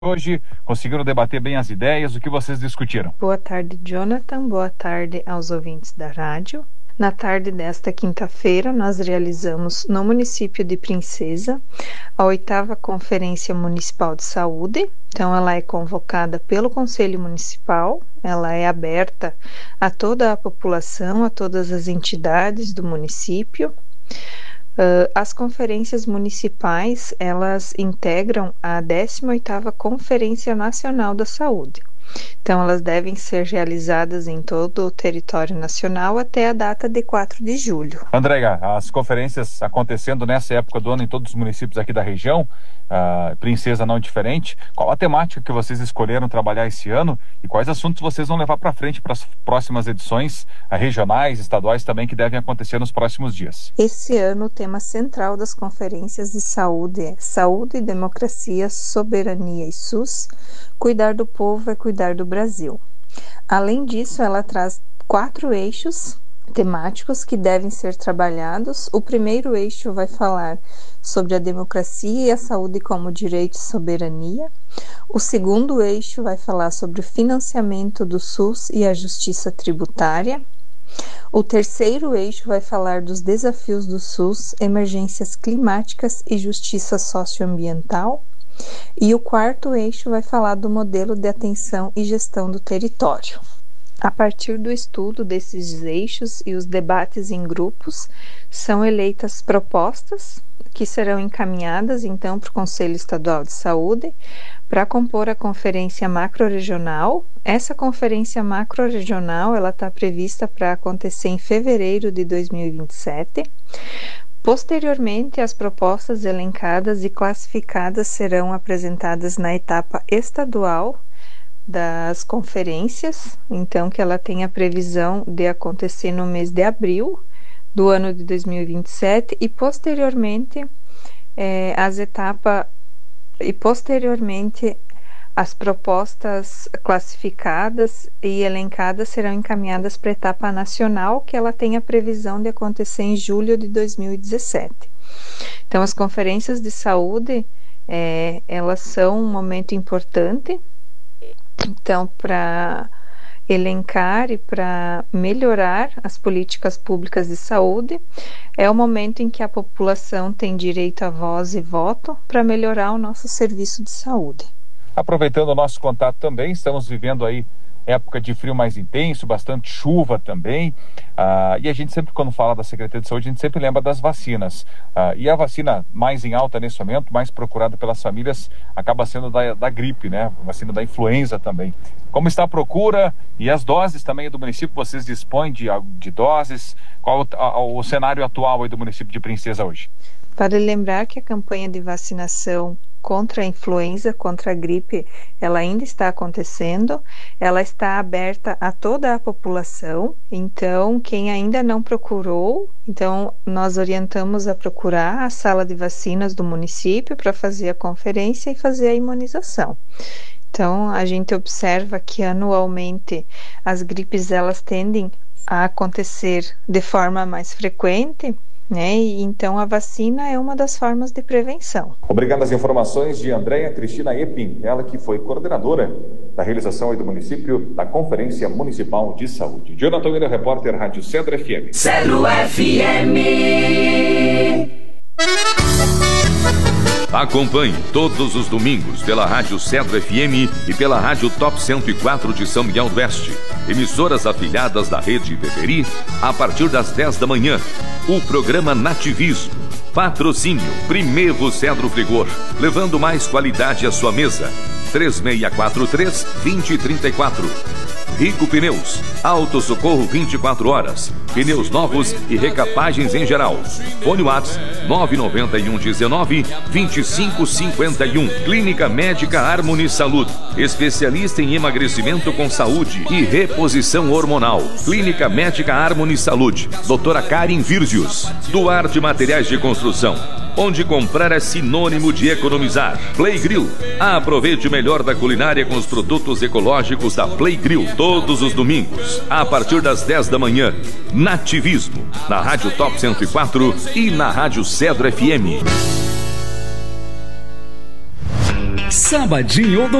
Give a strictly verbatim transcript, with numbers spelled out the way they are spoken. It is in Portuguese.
Hoje conseguiram debater bem as ideias, o que vocês discutiram? Boa tarde, Jonathan, boa tarde aos ouvintes da rádio. Na tarde desta quinta-feira, nós realizamos no município de Princesa a oitava Conferência Municipal de Saúde. Então, ela é convocada pelo Conselho Municipal, ela é aberta a toda a população, a todas as entidades do município. Uh, as conferências municipais, elas integram a décima oitava Conferência Nacional da Saúde. Então, elas devem ser realizadas em todo o território nacional até a data de quatro de julho. Andréia, as conferências acontecendo nessa época do ano em todos os municípios aqui da região, uh, Princesa não diferente, qual a temática que vocês escolheram trabalhar esse ano e quais assuntos vocês vão levar para frente para as próximas edições uh, regionais, estaduais também, que devem acontecer nos próximos dias? Esse ano o tema central das conferências de saúde é Saúde, Democracia, Soberania e SUS. Cuidar do povo é cuidar do Brasil. Além disso, ela traz quatro eixos temáticos que devem ser trabalhados. O primeiro eixo vai falar sobre a democracia e a saúde como direito e soberania. O segundo eixo vai falar sobre o financiamento do SUS e a justiça tributária. O terceiro eixo vai falar dos desafios do SUS, emergências climáticas e justiça socioambiental. E o quarto eixo vai falar do modelo de atenção e gestão do território. A partir do estudo desses eixos e os debates em grupos, são eleitas propostas que serão encaminhadas então para o Conselho Estadual de Saúde para compor a conferência macro-regional. Essa conferência macro-regional ela está prevista para acontecer em fevereiro de dois mil e vinte e sete. Posteriormente, as propostas elencadas e classificadas serão apresentadas na etapa estadual das conferências, então que ela tem a previsão de acontecer no mês de abril do ano de dois mil e vinte e sete e posteriormente é, as etapas e posteriormente as propostas classificadas e elencadas serão encaminhadas para a etapa nacional, que ela tem a previsão de acontecer em julho de dois mil e dezessete. Então, as conferências de saúde, é, elas são um momento importante, então, para elencar e para melhorar as políticas públicas de saúde. É o momento em que a população tem direito a voz e voto para melhorar o nosso serviço de saúde. Aproveitando o nosso contato também, estamos vivendo aí época de frio mais intenso, bastante chuva também, ah, e a gente sempre, quando fala da Secretaria de Saúde, a gente sempre lembra das vacinas, ah, e a vacina mais em alta nesse momento, mais procurada pelas famílias, acaba sendo da, da gripe, né, a vacina da influenza também. Como está a procura e as doses também do município, vocês dispõem de, de doses? Qual o, o cenário atual aí do município de Princesa hoje? Vale lembrar que a campanha de vacinação contra a influenza, contra a gripe, ela ainda está acontecendo, ela está aberta a toda a população, então quem ainda não procurou, então nós orientamos a procurar a sala de vacinas do município para fazer a conferência e fazer a imunização. Então a gente observa que anualmente as gripes elas tendem a acontecer de forma mais frequente, né? E então a vacina é uma das formas de prevenção. Obrigado às informações de Andréia Cristina Epin, ela que foi coordenadora da realização aí do município da Conferência Municipal de Saúde. Jonathan Miller, repórter, Rádio Cedro F M. Cedro F M. Acompanhe todos os domingos pela Rádio Cedro F M e pela Rádio Top cento e quatro de São Miguel do Oeste, emissoras afiliadas da Rede Beberi, a partir das dez da manhã, o programa Nativismo. Patrocínio Primevo Cedro Frigor, levando mais qualidade à sua mesa. três seis quatro três, dois zero três quatro. Rico Pneus, Auto Socorro vinte e quatro horas, pneus novos e recapagens em geral. Fone WhatsApp nove nove um um nove, dois cinco cinco um. Clínica Médica Harmony Saúde, especialista em emagrecimento com saúde e reposição hormonal. Clínica Médica Harmony Saúde, doutora Karen Virgius. Duarte Materiais de Construção, onde comprar é sinônimo de economizar. Play Grill, aproveite o melhor da culinária com os produtos ecológicos da Play Grill, todos os domingos, a partir das dez da manhã. Nativismo, na Rádio Top cento e quatro e na Rádio Cedro F M. Sabadinho do